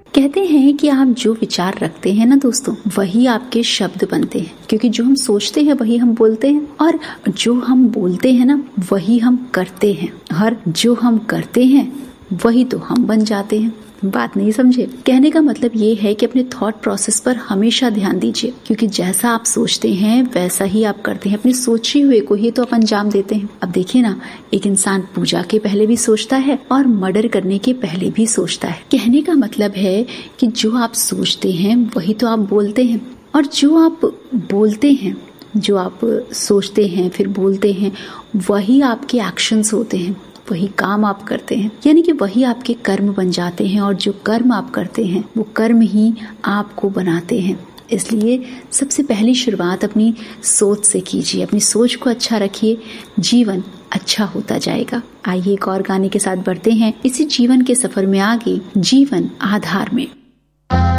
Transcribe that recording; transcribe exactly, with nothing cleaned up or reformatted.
कहते हैं कि आप जो विचार रखते हैं ना दोस्तों, वही आपके शब्द बनते हैं, क्योंकि जो हम सोचते हैं वही हम बोलते हैं, और जो हम बोलते हैं ना वही हम करते हैं, और जो हम करते हैं वही तो हम बन जाते हैं। बात नहीं समझे? कहने का मतलब ये है कि अपने थॉट प्रोसेस पर हमेशा ध्यान दीजिए, क्योंकि जैसा आप सोचते हैं वैसा ही आप करते हैं। अपने सोचे हुए को ही तो आप अंजाम देते हैं। अब देखिए ना, एक इंसान पूजा के पहले भी सोचता है और मर्डर करने के पहले भी सोचता है। कहने का मतलब है कि जो आप सोचते हैं वही तो आप बोलते हैं, और जो आप बोलते हैं, जो आप सोचते हैं फिर बोलते हैं, वही आपके एक्शंस होते हैं, वही काम आप करते हैं, यानी कि वही आपके कर्म बन जाते हैं, और जो कर्म आप करते हैं वो कर्म ही आपको बनाते हैं। इसलिए सबसे पहली शुरुआत अपनी सोच से कीजिए, अपनी सोच को अच्छा रखिए, जीवन अच्छा होता जाएगा। आइए एक और गाने के साथ बढ़ते हैं इसी जीवन के सफर में आगे, जीवन आधार में।